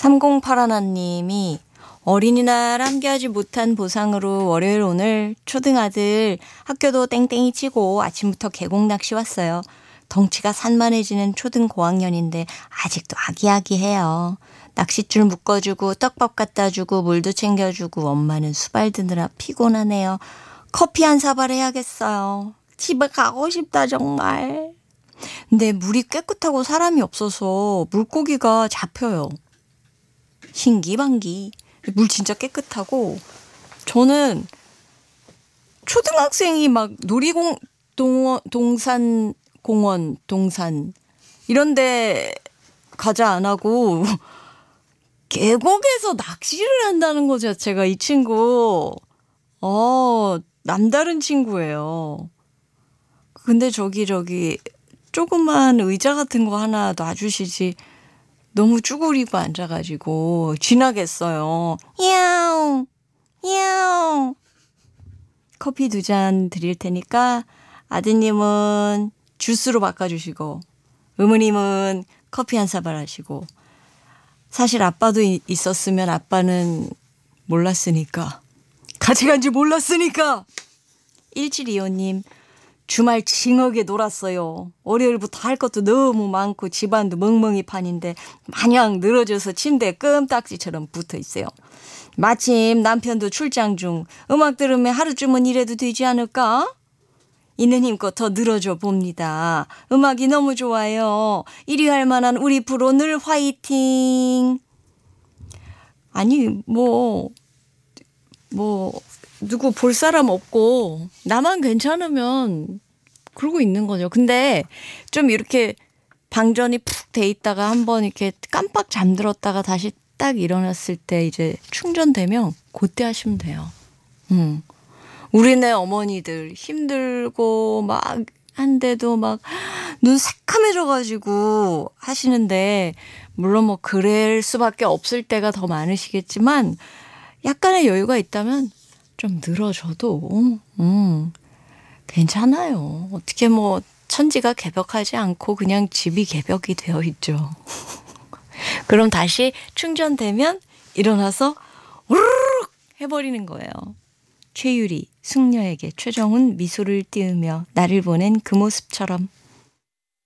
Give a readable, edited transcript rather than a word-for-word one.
3081님이 어린이날 함께하지 못한 보상으로 월요일 오늘 초등아들 학교도 땡땡이 치고 아침부터 계곡 낚시 왔어요. 덩치가 산만해지는 초등 고학년인데 아직도 아기아기해요. 낚싯줄 묶어주고 떡밥 갖다 주고 물도 챙겨주고 엄마는 수발 드느라 피곤하네요. 커피 한 사발 해야겠어요. 집에 가고 싶다 정말. 근데 물이 깨끗하고 사람이 없어서 물고기가 잡혀요. 신기반기. 물 진짜 깨끗하고 저는 초등학생이 막 동산 공원 동산 이런데 가자 안 하고 계곡에서 낚시를 한다는 거 자체가 이 친구 남다른 친구예요. 근데 저기 조그만 의자 같은 거 하나 놔주시지 너무 쭈그리고 앉아가지고 쥐나겠어요. 야옹 야옹. 커피 2잔 드릴 테니까 아드님은 주스로 바꿔주시고 어머님은 커피 한 사발 하시고 사실 아빠도 있었으면 아빠는 몰랐으니까 가져간지 몰랐으니까 1725님 주말 징하게 놀았어요. 월요일부터 할 것도 너무 많고 집안도 멍멍이 판인데 마냥 늘어져서 침대에 껌딱지처럼 붙어 있어요. 마침 남편도 출장 중 음악 들으면 하루쯤은 일해도 되지 않을까? 있는 힘껏 더 늘어져 봅니다. 음악이 너무 좋아요. 1위 할 만한 우리 프로 늘 화이팅. 아니 누구 볼 사람 없고 나만 괜찮으면 그러고 있는 거죠. 근데 좀 이렇게 방전이 푹 돼 있다가 한번 이렇게 깜빡 잠들었다가 다시 딱 일어났을 때 이제 충전되면 그때 하시면 돼요. 우리네 어머니들 힘들고 막 한데도 막 눈 새카매져가지고 하시는데 물론 뭐 그럴 수밖에 없을 때가 더 많으시겠지만 약간의 여유가 있다면 좀 늘어져도 괜찮아요. 어떻게 뭐 천지가 개벽하지 않고 그냥 집이 개벽이 되어 있죠. 그럼 다시 충전되면 일어나서 우르르 해버리는 거예요. 최유리, 숙녀에게 최정훈 미소를 띄우며 나를 보낸 그 모습처럼.